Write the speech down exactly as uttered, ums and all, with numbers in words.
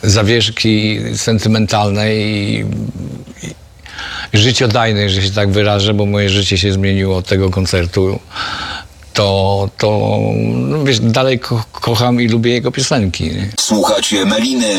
zawieszki sentymentalnej i, i życiodajnej, że się tak wyrażę, bo moje życie się zmieniło od tego koncertu, to, to no wiesz, dalej ko kocham i lubię jego piosenki. Nie? Słuchacie Meliny